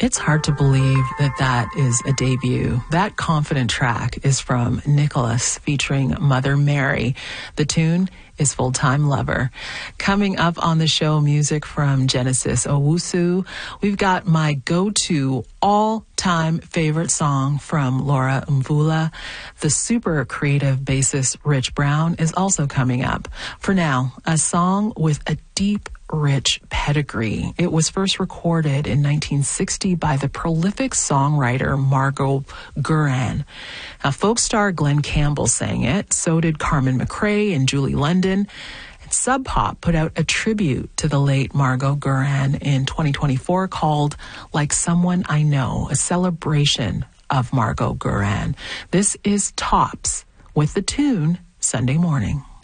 It's hard to believe that that is a debut. That Confident track is from Nicholas featuring Mother Mary. The tune is Full-Time Lover. Coming up on the show, music from Genesis Owusu. We've got my go-to all-time favorite song from Laura Mvula. The super creative bassist Rich Brown is also coming up. For now, a song with a deep, rich pedigree. It was first recorded in 1960 by the prolific songwriter Margot Gurin. Now, folk star Glenn Campbell sang it. So did Carmen McRae and Julie London. And Sub Pop put out a tribute to the late Margot Gurin in 2024 called Like Someone I Know, a celebration of Margot Gurin. This is Tops with the tune Sunday Morning.